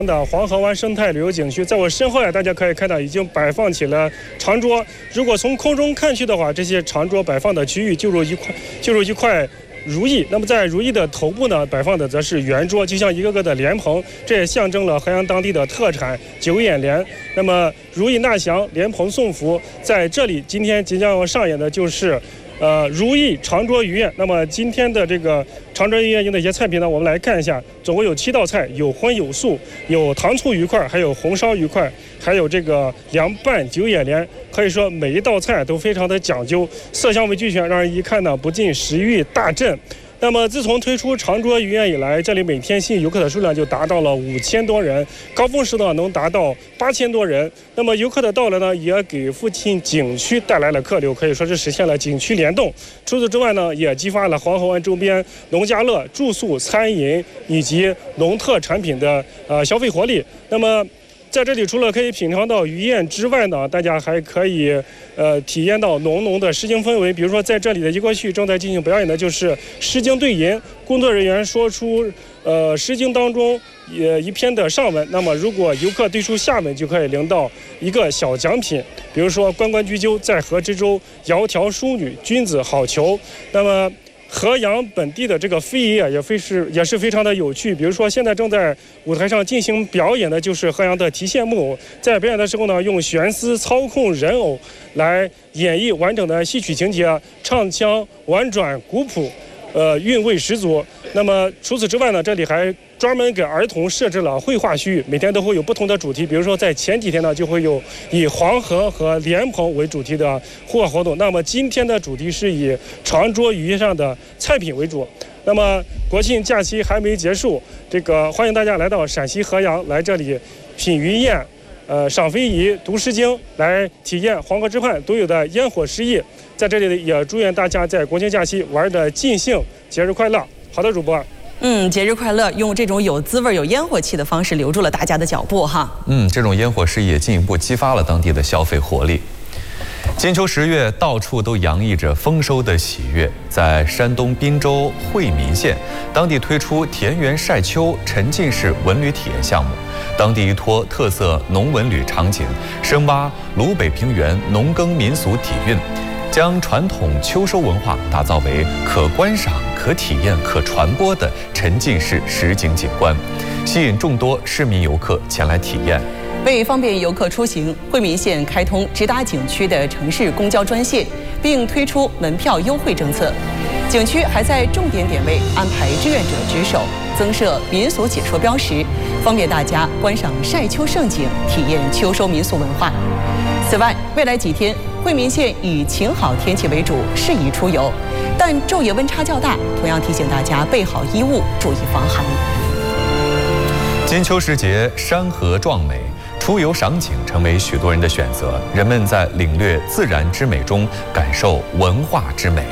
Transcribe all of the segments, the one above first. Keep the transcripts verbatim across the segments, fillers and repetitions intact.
的黄河湾生态旅游景区，在我身后呀，大家可以看到已经摆放起了长桌。如果从空中看去的话，这些长桌摆放的区域就如一块，就如一块如意。那么在如意的头部呢，摆放的则是圆桌，就像一个个的莲蓬，这也象征了河阳当地的特产九眼莲。那么如意纳祥，莲蓬送福，在这里今天即将要上演的就是。呃，如意长桌鱼宴。那么今天的这个长桌鱼宴用的一些菜品呢，我们来看一下，总共有七道菜，有荤有素，有糖醋鱼块，还有红烧鱼块，还有这个凉拌九眼莲。可以说每一道菜都非常的讲究，色香味俱全，让人一看呢不禁食欲大振。那么自从推出长桌鱼宴以来，这里每天吸引游客的数量就达到了五千多人，高峰时呢能达到八千多人。那么游客的到来呢，也给附近景区带来了客流，可以说是实现了景区联动。除此之外呢，也激发了黄河湾周边农家乐、住宿、餐饮以及农特产品的呃消费活力。那么在这里除了可以品尝到鱼宴之外呢，大家还可以呃体验到浓浓的诗经氛围。比如说在这里的一个区正在进行表演的就是诗经对吟，工作人员说出呃诗经当中也一篇的上文，那么如果游客对出下文，就可以领到一个小奖品，比如说关关雎鸠，在河之洲，窈窕淑女，君子好逑。那么河阳本地的这个非遗啊，也非是也是非常的有趣。比如说，现在正在舞台上进行表演的就是河阳的提线木偶，在表演的时候呢，用悬丝操控人偶来演绎完整的戏曲情节，唱腔婉转古朴，呃，韵味十足。那么除此之外呢，这里还专门给儿童设置了绘画区域，每天都会有不同的主题。比如说，在前几天呢，就会有以黄河和莲蓬为主题的户外活动。那么今天的主题是以长桌鱼上的菜品为主。那么国庆假期还没结束，这个欢迎大家来到陕西河阳，来这里品鱼宴，呃，赏非遗，读诗经，来体验黄河之畔独有的烟火诗意。在这里也祝愿大家在国庆假期玩得尽兴，节日快乐。好的，主播。 嗯，节日快乐！用这种有滋味、有烟火气的方式留住了大家的脚步哈。 嗯，这种烟火事也进一步激发了当地的消费活力。金秋十月，到处都洋溢着丰收的喜悦。在山东滨州惠民县，当地推出田园晒秋沉浸式文旅体验项目，当地依托特色农文旅场景，深挖鲁北平原农耕民俗底蕴，将传统秋收文化打造为可观赏、可体验、可传播的沉浸式实景景观，吸引众多市民游客前来体验。 为方便游客出行，惠民县开通直达景区的城市公交专线，并推出门票优惠政策。景区还在重点点位安排志愿者值守，增设民俗解说标识，方便大家观赏晒秋盛景，体验秋收民俗文化。此外，未来几天，惠民县以晴好天气为主，适宜出游，但昼夜温差较大，同样提醒大家备好衣物，注意防寒。 金秋时节，山河壮美，出游赏景成为许多人的选择。人们在领略自然之美中，感受文化之美。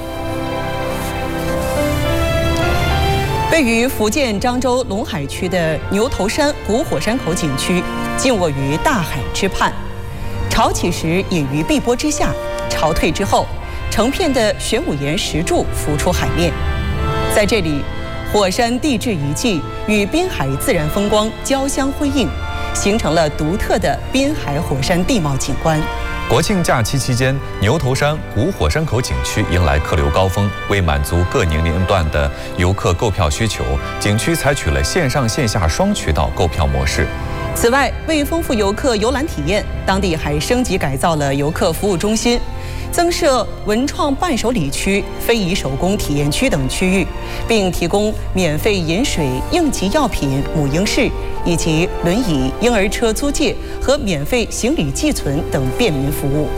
位于福建漳州龙海区的牛头山古火山口景区，静卧于大海之畔。潮起时隐于碧波之下，潮退之后，成片的玄武岩石柱浮出海面。在这里，火山地质遗迹与滨海自然风光交相辉映，形成了独特的滨海火山地貌景观。国庆假期期间，牛头山古火山口景区迎来客流高峰。为满足各年龄段的游客购票需求，景区采取了线上线下双渠道购票模式。此外，为丰富游客游览体验，当地还升级改造了游客服务中心，增设文创伴手礼区、非遗手工体验区等区域，并提供免费饮水、应急药品、母婴室以及轮椅、婴儿车租借和免费行李寄存等便民服务。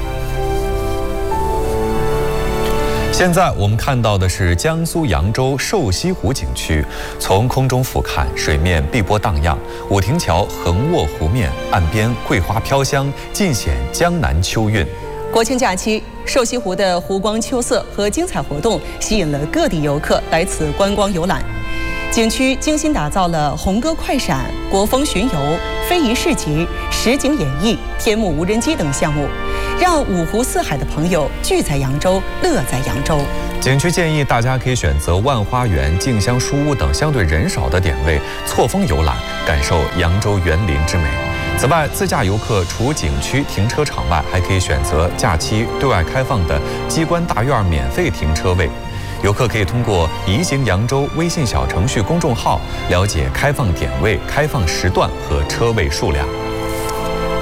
现在我们看到的是江苏扬州瘦西湖景区，从空中俯瞰，水面碧波荡漾，五亭桥横卧湖面，岸边桂花飘香，尽显江南秋韵。国庆假期，瘦西湖的湖光秋色和精彩活动吸引了各地游客来此观光游览。景区精心打造了红歌快闪、国风巡游、非遗市集、实景演绎、天幕无人机等项目， 让五湖四海的朋友聚在扬州，乐在扬州。 景区建议大家可以选择万花园、静香书屋等相对人少的点位，错峰游览，感受扬州园林之美。此外，自驾游客除景区停车场外，还可以选择假期对外开放的机关大院免费停车位。游客可以通过“移行扬州”微信小程序公众号了解开放点位、开放时段和车位数量。